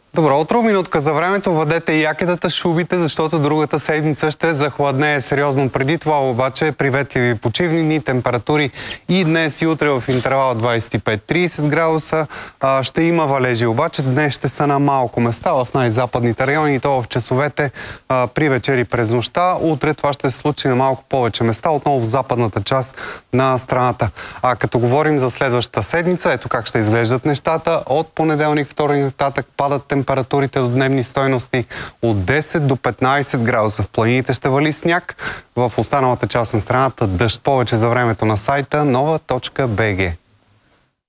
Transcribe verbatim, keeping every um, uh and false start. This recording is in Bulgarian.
Добро утро, минутка за времето. Въдете якетата, шубите, защото другата седмица ще захладнее сериозно. Преди това обаче приветливи почивни температури и днес и утре в интервал двадесет и пет до тридесет градуса. А, ще има валежи, обаче днес ще са на малко места в най-западните райони и то в часовете а, при вечери през нощта. Утре това ще се случи на малко повече места, отново в западната част на страната. А като говорим за следващата седмица, ето как ще изглеждат нещата. От понеделник, вторник нататък падат температурите до дневни стойности от десет до петнадесет градуса. В планините ще вали сняг, в останалата част на страната дъжд. Повече за времето на сайта нова точка бг.